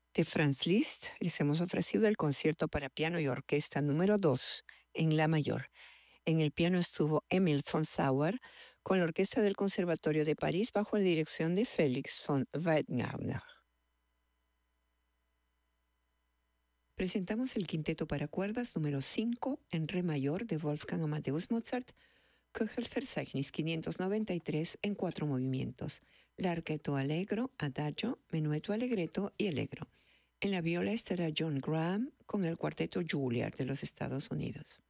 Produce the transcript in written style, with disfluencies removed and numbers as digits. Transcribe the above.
De Franz Liszt les hemos ofrecido el concierto para piano y orquesta número 2 en La mayor. En el piano estuvo Emil von Sauer con la orquesta del Conservatorio de París bajo la dirección de Félix von Weidgardner. Presentamos el quinteto para cuerdas número 5 en re mayor de Wolfgang Amadeus Mozart, Köchel-Verzeichnis 593 en 4 movimientos, Larghetto Allegro, Adagio, Menuetto Allegretto y Allegro. En la viola estará John Graham con el cuarteto Juilliard de los Estados Unidos.